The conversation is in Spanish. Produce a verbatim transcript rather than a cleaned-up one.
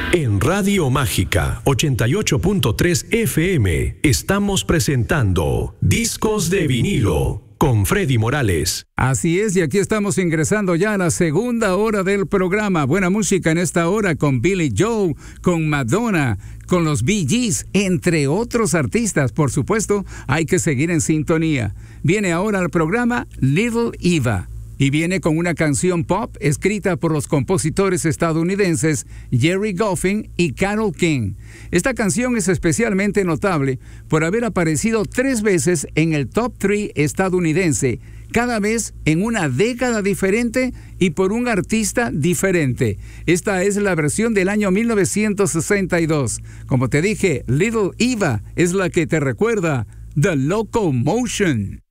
En Radio Mágica ochenta y ocho punto tres F M estamos presentando Discos de Vinilo con Freddy Morales. Así es, y aquí estamos ingresando ya a la segunda hora del programa. Buena música en esta hora con Billy Joel, con Madonna, con los Bee Gees, entre otros artistas. Por supuesto, hay que seguir en sintonía. Viene ahora al programa Little Eva. Y viene con una canción pop escrita por los compositores estadounidenses Jerry Goffin y Carole King. Esta canción es especialmente notable por haber aparecido tres veces en el top tres estadounidense, cada vez en una década diferente y por un artista diferente. Esta es la versión del año mil novecientos sesenta y dos. Como te dije, Little Eva es la que te recuerda The Locomotion.